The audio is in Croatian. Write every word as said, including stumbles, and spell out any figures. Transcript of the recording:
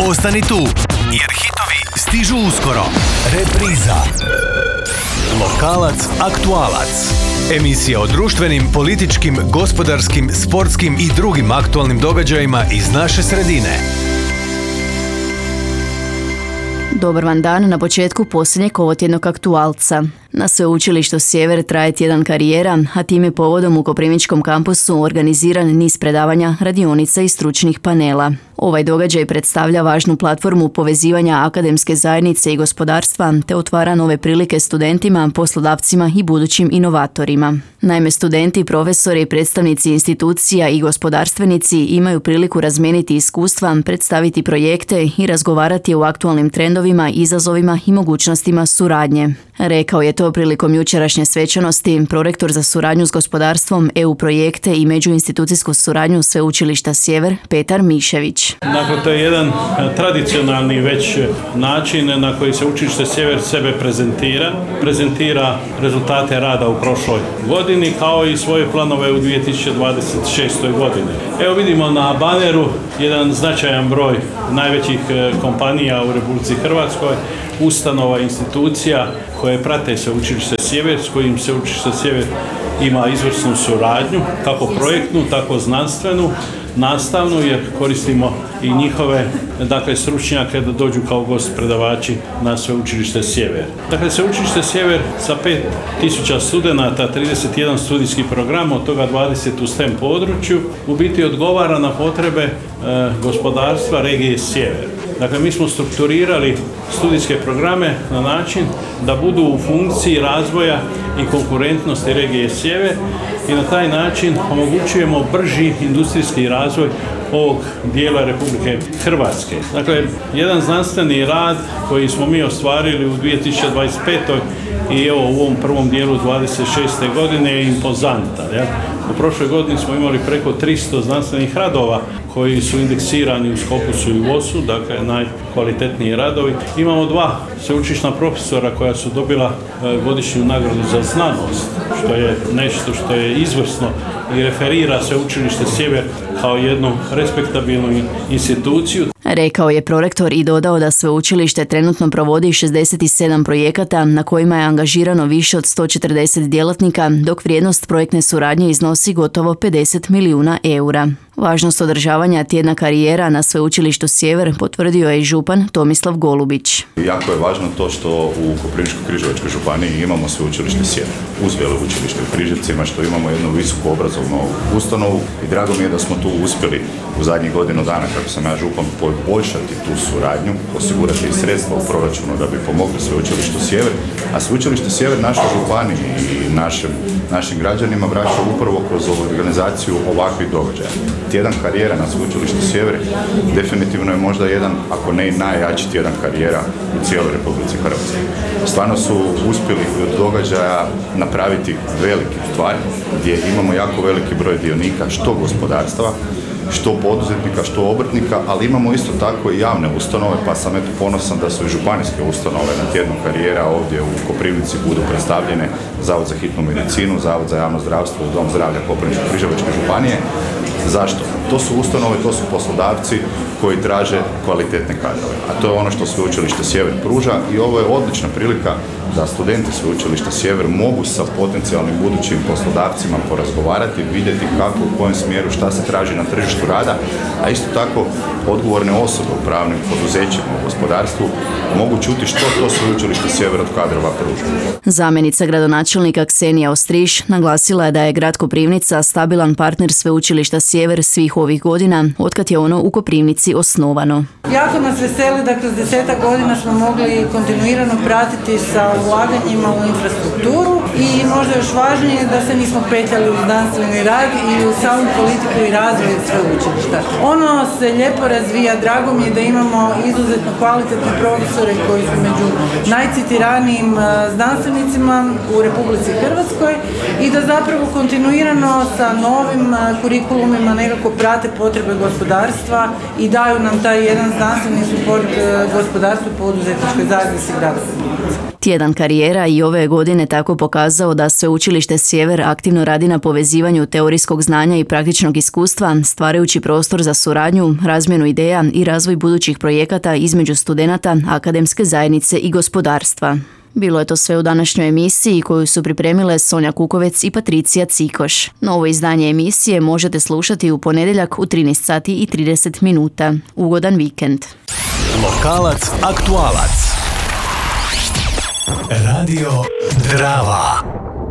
Ostani tu, jer hitovi stižu uskoro. Repriza. Lokalac, aktualac. Emisija o društvenim, političkim, gospodarskim, sportskim i drugim aktualnim događajima iz naše sredine. Dobar vam dan na početku posljednjeg ovotjednog aktualca. Na Sveučilištu Sjever traje tjedan karijera, a time povodom u Koprivničkom kampusu organiziran niz predavanja, radionica i stručnih panela. Ovaj događaj predstavlja važnu platformu povezivanja akademske zajednice i gospodarstva te otvara nove prilike studentima, poslodavcima i budućim inovatorima. Naime, studenti, profesori, predstavnici institucija i gospodarstvenici imaju priliku razmijeniti iskustva, predstaviti projekte i razgovarati o aktualnim trendovima, izazovima i mogućnostima suradnje. Rekao je to prilikom jučerašnje svečanosti prorektor za suradnju s gospodarstvom, E U projekte i međuinstitucijsku suradnju Sveučilišta Sjever Petar Mišević. Dakle, to je jedan tradicionalni već način na koji se Sveučilište Sjever sebe prezentira. Prezentira rezultate rada u prošloj godini kao i svoje planove u dvije tisuće dvadeset šestoj godini. Evo vidimo na baneru jedan značajan broj najvećih kompanija u Republici Hrvatskoj, ustanova, institucija koje prate Sveučilište Sjever, s kojim Sveučilište Sjever ima izvrsnu suradnju, kako projektnu, tako znanstvenu, nastavnu, jer koristimo i njihove dakle, stručnjake da dođu kao gost predavači na Sveučilište Sjever. Dakle, Sveučilište Sjever sa pet tisuća studenata, trideset jedan studijski program, od toga dvadeset u STEM području, u biti odgovara na potrebe e, gospodarstva regije Sjever. Dakle, mi smo strukturirali studijske programe na način da budu u funkciji razvoja i konkurentnosti regije Sjever i na taj način omogućujemo brži industrijski razvoj ovog dijela Republike Hrvatske. Dakle, jedan znanstveni rad koji smo mi ostvarili u dvije tisuće dvadeset petoj i evo u ovom prvom dijelu dvadeset šeste godine je impozantan. Ja? U prošloj godini smo imali preko tristo znanstvenih radova koji su indeksirani u Skopusu i u O S-u, dakle najkvalitetniji radovi. Imamo dva sveučilišna profesora koja su dobila godišnju nagradu za znanost, što je nešto što je izvrsno i referira Sveučilište Sjever kao jednu respektabilnu instituciju. Rekao je prorektor i dodao da sveučilište trenutno provodi šezdeset sedam projekata na kojima je angažirano više od sto četrdeset djelatnika, dok vrijednost projektne suradnje iznosi gotovo pedeset milijuna eura. Važnost održavanja tjedna karijera na Sveučilištu Sjever potvrdio je i župan Tomislav Golubić. Jako je važno to što u Koprivničko-križevačkoj županiji imamo Sveučilište Sjever uz Veleučilište u Križevcima, što imamo jednu visoku obrazovnu ustanovu i drago mi je da smo tu uspjeli u zadnjih godinu dana, kako sam ja župan, poboljšati tu suradnju, osigurati i sredstva u proračunu da bi pomogli Sveučilištu Sjever, a Sveučilište Sjever našoj županiji i našim, našim građanima vraća upravo kroz organizaciju ovakvih događaja. Tjedan karijera na Sveučilištu Sjever definitivno je možda jedan, ako ne i najjači tjedan karijera u cijeloj Republici Hrvatskoj. Stvarno su uspjeli od događaja napraviti velike stvari gdje imamo jako veliki broj dionika, što gospodarstava, što poduzetnika, što obrtnika, ali imamo isto tako i javne ustanove, pa sam eto ponosan da su i županijske ustanove na tjednu karijera ovdje u Koprivnici budu predstavljene, Zavod za hitnu medicinu, Zavod za javno zdravstvo, Dom zdravlja Koprivničko-križevačke županije. Zašto? To su ustanove, to su poslodavci koji traže kvalitetne kadrove, a to je ono što Sveučilište Sjever pruža i ovo je odlična prilika da studenti Sveučilišta Sjever mogu sa potencijalnim budućim poslodavcima porazgovarati, vidjeti kako, u kojem smjeru, šta se traži na tržištu rada, a isto tako odgovorne osobe u pravnim poduzećima u gospodarstvu mogu čuti što to Sveučilište Sjever od kadrova pruža. Zamjenica gradonačelnika Ksenija Ostriš naglasila je da je grad Koprivnica stabilan partner Sveučilišta Sjever svih ovih godina, otkad je ono u Koprivnici osnovano. Jako nas veseli da kroz desetak godina smo mogli kontinuirano pratiti sa ulaganjima u infrastrukturu i možda još važnije da se nismo petljali u znanstveni rad i u samu politiku i razvoj sveučilišta. Ono se lijepo razvija, drago mi je da imamo izuzetno kvalitetne profesore koji su među najcitiranijim znanstvenicima u Republici Hrvatskoj i da zapravo kontinuirano sa novim kurikulumima nekako prate potrebe gospodarstva i daju nam taj jedan znanstveni suport gospodarstvu i poduzetničkoj zajednici grada. Tjedan karijera i ove godine tako pokazao da Sveučilište Sjever aktivno radi na povezivanju teorijskog znanja i praktičnog iskustva, stvarajući prostor za suradnju, razmjenu ideja i razvoj budućih projekata između studenata, akademske zajednice i gospodarstva. Bilo je to sve u današnjoj emisiji koju su pripremile Sonja Kukovec i Patricija Cikoš. Novo izdanje emisije možete slušati u ponedjeljak u trinaest sati i trideset minuta. Ugodan vikend. Lokalac, aktualac. Radio Drava.